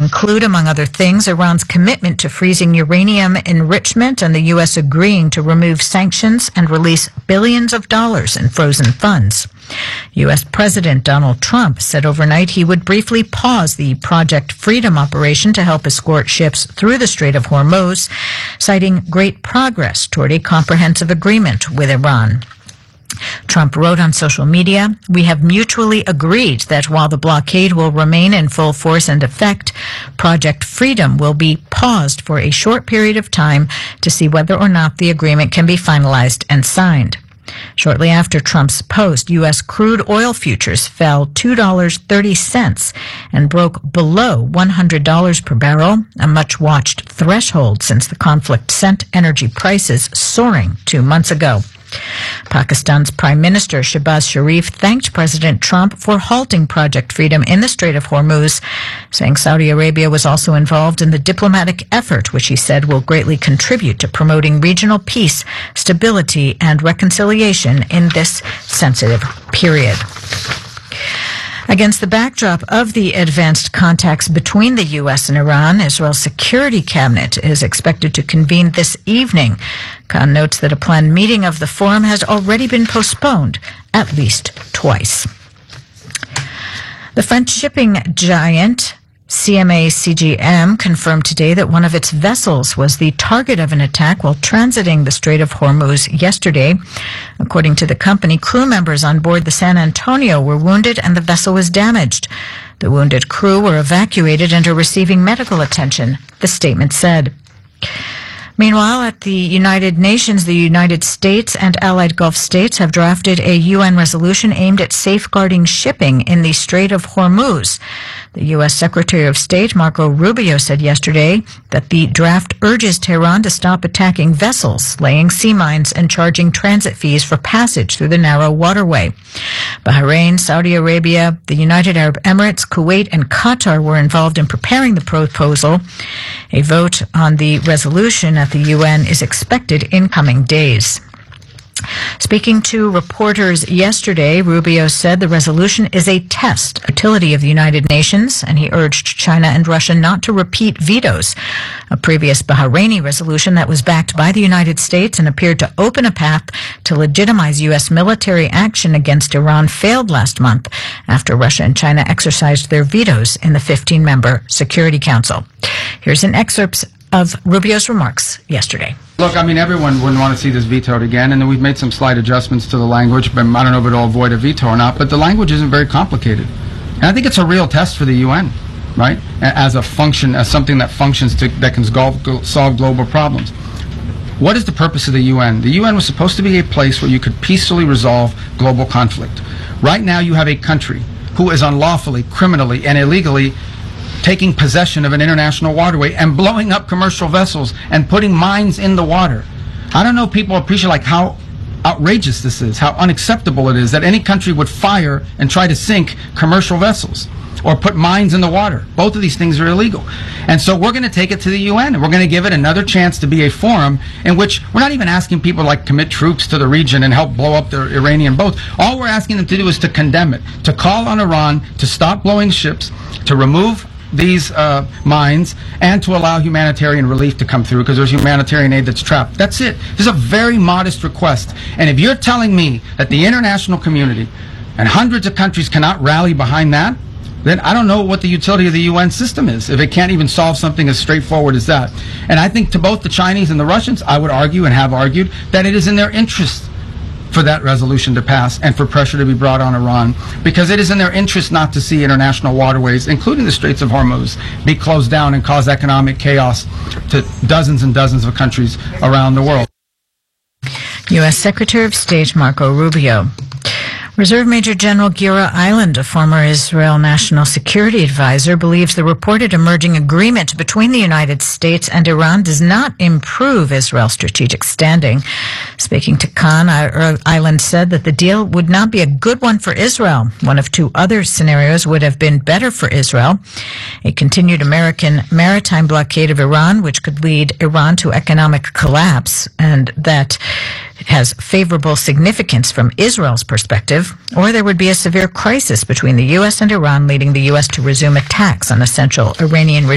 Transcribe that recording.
include, among other things, Iran's commitment to freezing uranium enrichment and the U.S. agreeing to remove sanctions and release billions of dollars in frozen funds. U.S. President Donald Trump said overnight he would briefly pause the Project Freedom operation to help escort ships through the Strait of Hormuz, citing great progress toward a comprehensive agreement with Iran. Trump wrote on social media, "We have mutually agreed that while the blockade will remain in full force and effect, Project Freedom will be paused for a short period of time to see whether or not the agreement can be finalized and signed." Shortly after Trump's post, U.S. crude oil futures fell $2.30 and broke below $100 per barrel, a much-watched threshold since the conflict sent energy prices soaring 2 months ago. Pakistan's Prime Minister Shehbaz Sharif thanked President Trump for halting Project Freedom in the Strait of Hormuz, saying Saudi Arabia was also involved in the diplomatic effort, which he said will greatly contribute to promoting regional peace, stability, and reconciliation in this sensitive period. Against the backdrop of the advanced contacts between the U.S. and Iran, Israel's Security Cabinet is expected to convene this evening. Khan notes that a planned meeting of the forum has already been postponed at least twice. The French shipping giant CMA CGM confirmed today that one of its vessels was the target of an attack while transiting the Strait of Hormuz yesterday. According to the company, crew members on board the San Antonio were wounded and the vessel was damaged. The wounded crew were evacuated and are receiving medical attention, the statement said. Meanwhile, at the United Nations, the United States and allied Gulf states have drafted a UN resolution aimed at safeguarding shipping in the Strait of Hormuz. The U.S. Secretary of State Marco Rubio said yesterday that the draft urges Tehran to stop attacking vessels, laying sea mines, and charging transit fees for passage through the narrow waterway. Bahrain, Saudi Arabia, the United Arab Emirates, Kuwait, and Qatar were involved in preparing the proposal. A vote on the resolution at the UN is expected in coming days. Speaking to reporters yesterday, Rubio said the resolution is a test of the utility of the United Nations, and he urged China and Russia not to repeat vetoes. A previous Bahraini resolution that was backed by the United States and appeared to open a path to legitimize U.S. military action against Iran failed last month after Russia and China exercised their vetoes in the 15-member Security Council. Here's an excerpt of Rubio's remarks yesterday. Look, I mean, everyone wouldn't want to see this vetoed again, and then we've made some slight adjustments to the language, but I don't know if it'll avoid a veto or not, but the language isn't very complicated. And I think it's a real test for the UN, right, as a function, as something that functions that can solve global problems. What is the purpose of the UN? The UN was supposed to be a place where you could peacefully resolve global conflict. Right now you have a country who is unlawfully, criminally, and illegally taking possession of an international waterway and blowing up commercial vessels and putting mines in the water. I don't know if people appreciate like how outrageous this is, how unacceptable it is that any country would fire and try to sink commercial vessels or put mines in the water. Both of these things are illegal. And so we're going to take it to the UN, and we're going to give it another chance to be a forum in which we're not even asking people like commit troops to the region and help blow up their Iranian boats. All we're asking them to do is to condemn it, to call on Iran to stop blowing ships, to remove these mines, and to allow humanitarian relief to come through, because there's humanitarian aid that's trapped. That's it. This is a very modest request. And if you're telling me that the international community and hundreds of countries cannot rally behind that, then I don't know what the utility of the UN system is, if it can't even solve something as straightforward as that. And I think to both the Chinese and the Russians, I would argue and have argued that it is in their interest for that resolution to pass and for pressure to be brought on Iran, because it is in their interest not to see international waterways, including the Straits of Hormuz, be closed down and cause economic chaos to dozens and dozens of countries around the world. U.S. Secretary of State Marco Rubio. Reserve Major General Gira Eiland, a former Israel National Security Advisor, believes the reported emerging agreement between the United States and Iran does not improve Israel's strategic standing. Speaking to Khan, Eiland said that the deal would not be a good one for Israel. One of two other scenarios would have been better for Israel: a continued American maritime blockade of Iran, which could lead Iran to economic collapse, and that it has favorable significance from Israel's perspective, or there would be a severe crisis between the U.S. and Iran, leading the U.S. to resume attacks on essential Iranian